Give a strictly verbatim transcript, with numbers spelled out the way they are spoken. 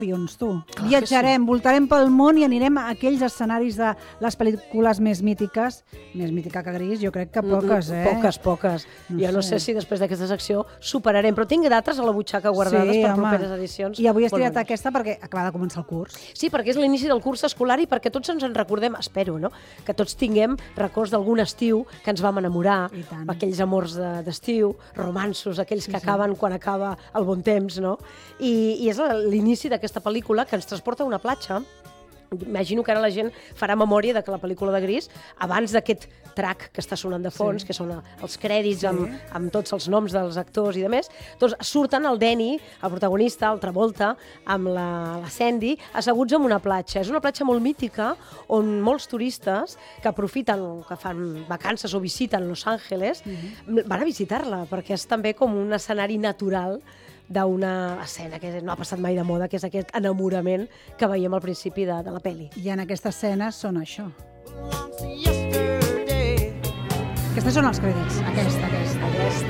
avions, tu. Viatjarem, voltarem pel món i anirem a aquells escenaris de les pel·lícules més mítiques. Més mítica que Gris, jo crec que poques, eh? Poques, poques. Jo no sé si després d'aquesta secció superarem, però tinc d'altres a la butxaca guardades per properes edicions. I avui has triat aquesta perquè acaba de començar el curs. Sí, perquè és l'inici del curs escolar i perquè tots ens en recordem, espero, no? Que tots tinguem records d'algun estiu que ens vam enamorar, aquells amors d'estiu, romanços, aquells que acaben quan acaba el bon temps, no? I és l'inici d'aquesta pel·lícula que ens transporta a una platja. Imagino que ara la gent farà memòria de que la pel·lícula de Gris, abans d'aquest track que està sonant de fons, que són els crèdits amb tots els noms dels actors i de més, doncs surten el Danny, el protagonista, el Travolta, amb la Sandy, asseguts en una platja. És una platja molt mítica on molts turistes que aprofiten, que fan vacances o visiten Los Angeles, van a visitar-la, perquè és també com un escenari natural d'una escena que no ha passat mai de moda, que és aquest enamorament que veiem al principi de, de la pel·li. I en aquesta escena són això. Aquestes són els crèdits. Aquesta, aquesta. Aquesta.